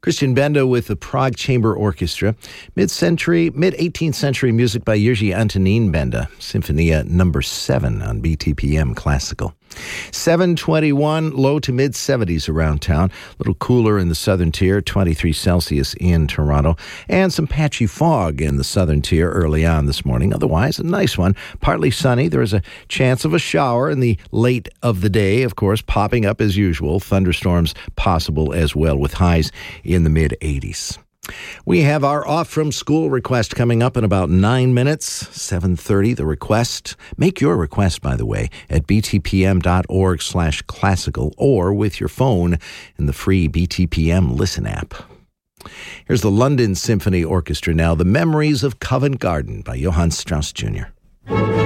Christian Benda with the Prague Chamber Orchestra. Mid-18th century music by Jiří Antonín Benda. Sinfonia number 7 on BTPM Classical. 721, low to mid-70s around town. A little cooler in the southern tier, 23 Celsius in Toronto. And some patchy fog in the southern tier early on this morning. Otherwise, a nice one. Partly sunny. There is a chance of a shower in the late of the day, of course, popping up as usual. Thunderstorms possible as well, with highs in the mid-80s. We have our off from school request coming up in about 9 minutes, 7:30, the request. Make your request, by the way, at btpm.org/classical or with your phone in the free BTPM Listen app. Here's the London Symphony Orchestra now, The Memories of Covent Garden by Johann Strauss Jr.